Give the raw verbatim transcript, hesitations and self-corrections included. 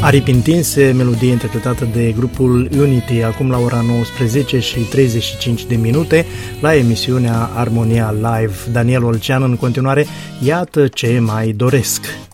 Aripi întinse, melodie interpretată de grupul Unity, acum la ora nouăsprezece și treizeci și cinci de minute, la emisiunea Armonia Live. Daniel Olcean în continuare, iată ce mai doresc.